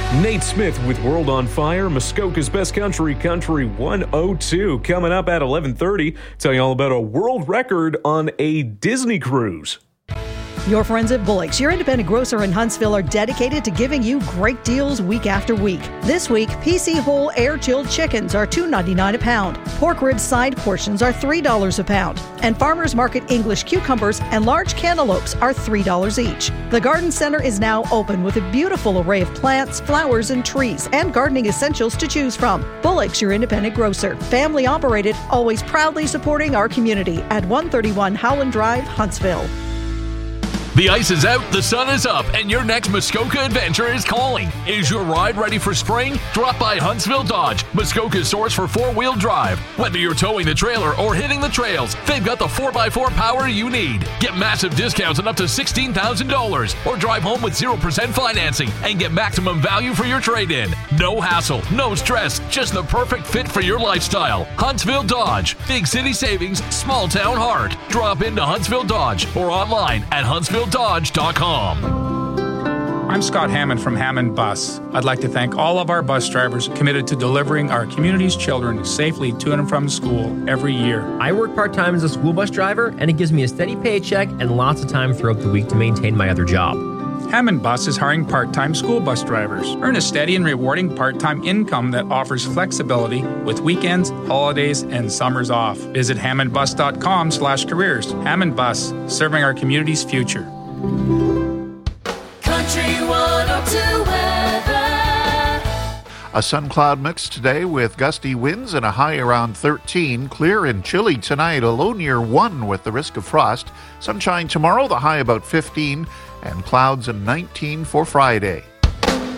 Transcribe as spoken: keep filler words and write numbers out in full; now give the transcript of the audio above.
Nate Smith with World on Fire, Muskoka's Best Country, Country one oh two. Coming up at eleven thirty, tell you all about a world record on a Disney cruise. Your friends at Bullock's, your independent grocer in Huntsville, are dedicated to giving you great deals week after week. This week, P C whole air-chilled chickens are two ninety-nine a pound. Pork rib side portions are three dollars a pound. And Farmers Market English cucumbers and large cantaloupes are three dollars each. The Garden Center is now open with a beautiful array of plants, flowers, and trees, and gardening essentials to choose from. Bullock's, your independent grocer. Family operated, always proudly supporting our community at one thirty-one Howland Drive, Huntsville. The ice is out, the sun is up, and your next Muskoka adventure is calling. Is your ride ready for spring? Drop by Huntsville Dodge, Muskoka's source for four-wheel drive. Whether you're towing the trailer or hitting the trails, they've got the four by four power you need. Get massive discounts on up to sixteen thousand dollars or drive home with zero percent financing and get maximum value for your trade-in. No hassle, no stress, just the perfect fit for your lifestyle. Huntsville Dodge, big city savings, small town heart. Drop into Huntsville Dodge or online at huntsville dodge dot com. I'm Scott Hammond from Hammond Bus. I'd like to thank all of our bus drivers committed to delivering our community's children safely to and from school every year. I work part-time as a school bus driver, and it gives me a steady paycheck and lots of time throughout the week to maintain my other job. Hammond Bus is hiring part-time school bus drivers. Earn a steady and rewarding part-time income that offers flexibility with weekends, holidays, and summers off. Visit hammond bus dot com slash careers. Hammond Bus, serving our community's future. Country one oh two weather. A sun cloud mix today with gusty winds and a high around thirteen. Clear and chilly tonight, a low near one with the risk of frost. Sunshine tomorrow, the high about fifteen, and clouds and nineteen for Friday.